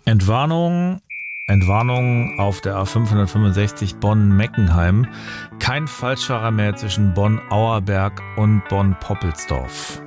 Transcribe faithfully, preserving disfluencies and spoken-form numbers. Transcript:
Entwarnung, Entwarnung auf der A fünfhundertfünfundsechzig Bonn-Meckenheim. Kein Falschfahrer mehr zwischen Bonn-Auerberg und Bonn-Poppelsdorf.